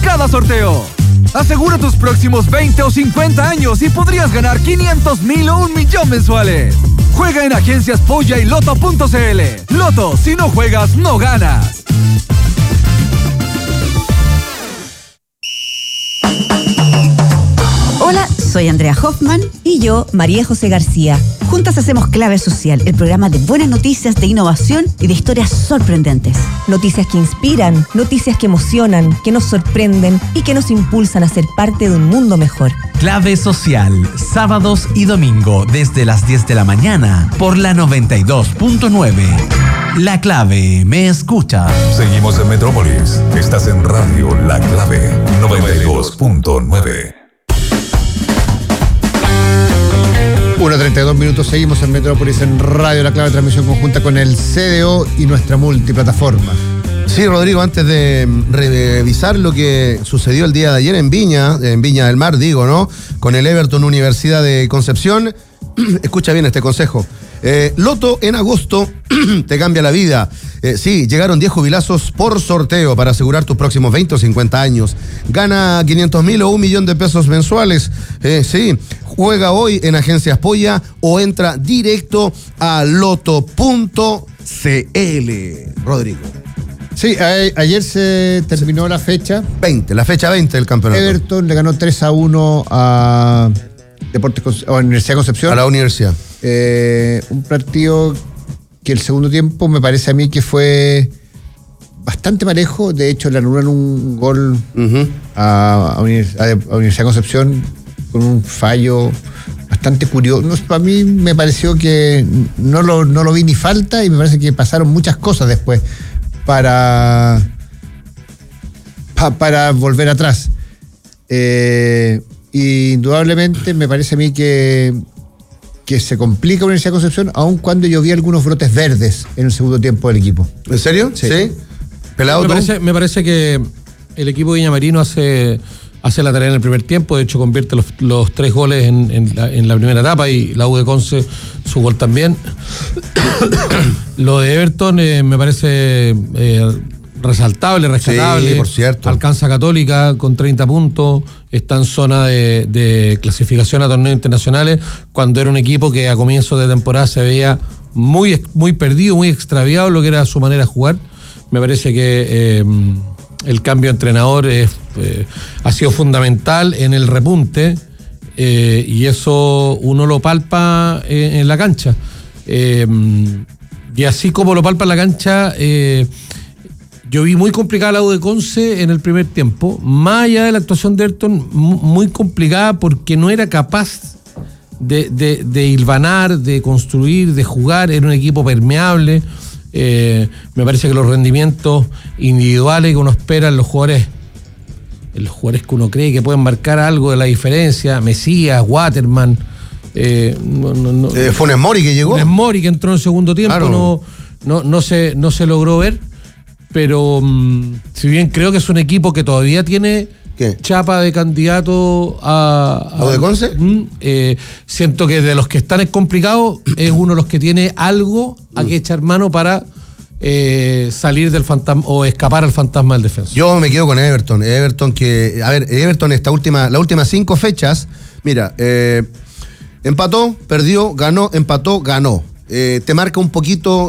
cada sorteo. Asegura tus próximos 20 o 50 años y podrías ganar 500,000 o 1 millón mensuales. Juega en Agencias Polla y Loto.cl. Loto, si no juegas, no ganas. Hola, soy Andrea Hoffman y yo, María José García. Juntas hacemos Clave Social, el programa de buenas noticias, de innovación y de historias sorprendentes. Noticias que inspiran, noticias que emocionan, que nos sorprenden y que nos impulsan a ser parte de un mundo mejor. Clave Social, sábados y domingo desde las 10 de la mañana por la 92.9. La Clave, ¿me escucha? Seguimos en Metrópolis. Estás en Radio La Clave 92.9. 1:32 minutos, seguimos en Metrópolis en Radio La Clave, transmisión conjunta con el CDO y nuestra multiplataforma. Sí, Rodrigo, antes de revisar lo que sucedió el día de ayer en Viña del Mar, digo, ¿no? Con el Everton Universidad de Concepción, escucha bien este consejo. Loto en agosto te cambia la vida. Sí, llegaron 10 jubilazos por sorteo para asegurar tus próximos 20 o 50 años. Gana 500,000 o 1 millón de pesos mensuales. Sí, juega hoy en Agencias Polla o entra directo a loto.cl. Rodrigo. Sí, ayer se terminó la fecha 20 del campeonato. Everton le ganó 3-1 a Universidad de Concepción. A la universidad. Un partido que el segundo tiempo me parece a mí que fue bastante parejo. De hecho, le anulan un gol a Universidad de Concepción con un fallo bastante curioso. No, para mí me pareció que no lo vi ni falta y me parece que pasaron muchas cosas después para volver atrás. Indudablemente me parece a mí que se complica Universidad de Concepción, aun cuando yo vi algunos brotes verdes en el segundo tiempo del equipo. ¿En serio? Sí. Pelado, me parece que el equipo de Viñamarino hace la tarea en el primer tiempo. De hecho, convierte los 3 goles en la primera etapa, y la U de Conce su gol también. Lo de Everton me parece resaltable, rescatable. Sí, por cierto. Alcanza Católica con 30 puntos, está en zona de clasificación a torneos internacionales, cuando era un equipo que a comienzos de temporada se veía muy, muy perdido, muy extraviado en lo que era su manera de jugar. Me parece que el cambio de entrenador ha sido fundamental en el repunte, y eso uno lo palpa en la cancha. Y así como lo palpa en la cancha, yo vi muy complicada la U de Conce en el primer tiempo, más allá de la actuación de Everton, muy complicada porque no era capaz de hilvanar, de construir, de jugar. Era un equipo permeable. Me parece que los rendimientos individuales que uno espera en los jugadores que uno cree que pueden marcar algo de la diferencia, Mesías, Waterman, Funes Mori que llegó. Funes Mori que entró en el segundo tiempo, claro. no se logró ver. Pero si bien creo que es un equipo que todavía tiene chapa de candidato a ¿O de Conce? Siento que de los que están es complicado, es uno de los que tiene algo a que echar mano para salir del fantasma o escapar al fantasma del defensa. Yo me quedo con Everton. Everton las últimas 5 fechas, mira, empató, perdió, ganó, empató, ganó. Te marca un poquito